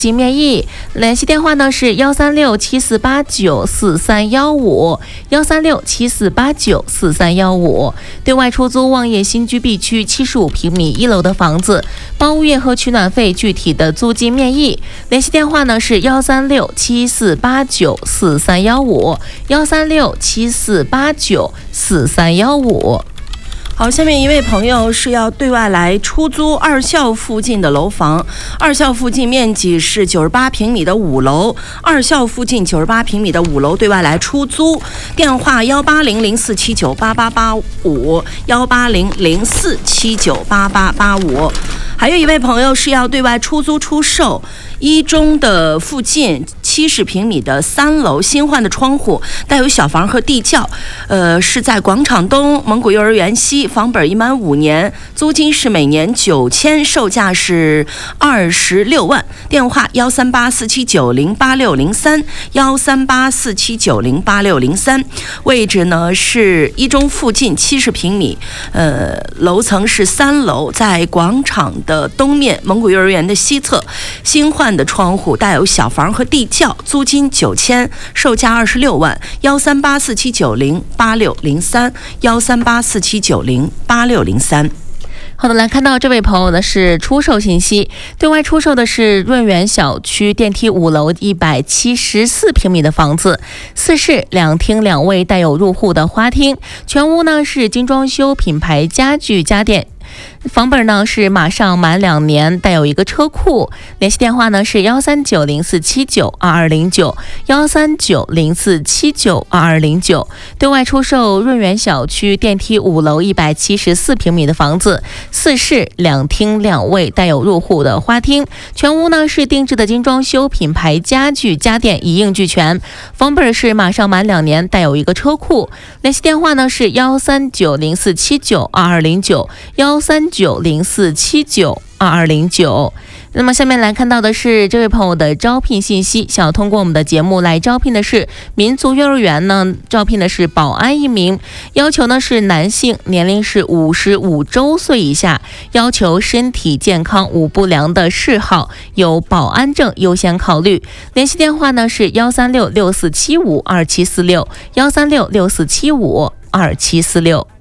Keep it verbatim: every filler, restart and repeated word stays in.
经面议，联系电话呢是幺三六七四八九四三幺五，幺三六七四八九四三幺五。对外出租望业新居 B 区七十五平米一楼的房子，包物业和取暖费，具体的租金面议。联系电话呢是幺三六七四八九四三幺五，幺三六七四八九四三幺五。 好，下面一位朋友是要对外来出租二校附近的楼房，二校附近面积是九十八平米的五楼，二校附近九十八平米的五楼对外来出租，电话幺八零零四七九八八八五，幺八零零四七九八八八五。还有一位朋友是要对外出租出售一中的附近七十平米的三楼新换的窗户，带有小房和地窖，呃，是在广场东蒙古幼儿园西，房本已满五年，租金是每年九千，售价是二十六万。电话幺三八四七九零八六零三，幺三八四七九零八六零三。位置呢是一中附近七十平米，呃，楼层是三楼，在广场的东面，蒙古幼儿园的西侧，新换的窗户，带有小房和地窖，租金九千，售价二十六万。幺三八四七九零八六零三，幺三八四七九零八六零三。 好的，来看到这位朋友呢是出售信息，对外出售的是润园小区电梯五楼一百七十四平米的房子，四室两厅两卫，带有入户的花厅，全屋呢是精装修，品牌家具家电。房本呢是马上满两年，带有一个车库。联系电话呢是幺三九零四七九二二零九，幺三九零四七九二二零九。对外出售润园小区电梯五楼一百七十四平米的房子，四室两厅两卫，带有入户的花厅，全屋呢是定制的精装修，品牌家具家电一应俱全。房本是马上满两年，带有一个车库。联系电话呢是幺三九零四七九二二零九，幺三九零四七九二二零九。那么下面来看到的是这位朋友的招聘信息，想要通过我们的节目来招聘的是民族幼儿园呢，招聘的是保安一名，要求呢是男性，年龄是五十五周岁以下，要求身体健康无不良的嗜好，有保安证优先考虑。联系电话呢是幺三六六四七五二七四六，幺三六六四七五二七四六。